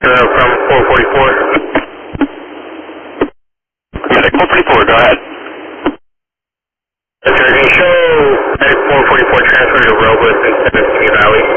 from 444. Medic 444, go ahead. Yes, sir. Can you show Medic 444 transfer to Robles instead of Simi Valley?